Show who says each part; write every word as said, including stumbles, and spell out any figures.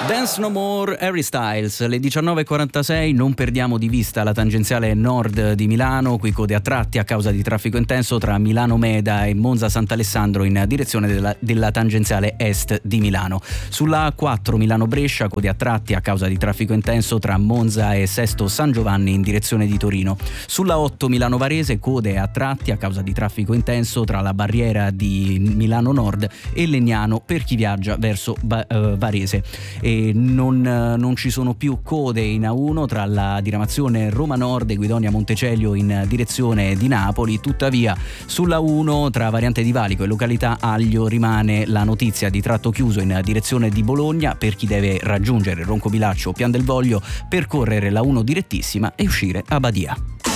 Speaker 1: Dance No More, Harry Styles, le diciannove e quarantasei. Non perdiamo di vista la tangenziale nord di Milano, qui code a tratti a causa di traffico intenso tra Milano Meda e Monza Sant'Alessandro in direzione della, della tangenziale est di Milano. Sulla A quattro Milano Brescia, code a tratti a causa di traffico intenso tra Monza e Sesto San Giovanni in direzione di Torino. Sulla otto Milano Varese, code a tratti a causa di traffico intenso tra la barriera di Milano Nord e Legnano per chi viaggia verso ba- uh, Varese. E non, non ci sono più code in A uno tra la diramazione Roma Nord e Guidonia Montecelio in direzione di Napoli. Tuttavia sulla uno tra variante di Valico e località Aglio rimane la notizia di tratto chiuso in direzione di Bologna per chi deve raggiungere Roncobilaccio o Pian del Voglio, percorrere la uno direttissima e uscire a Badia.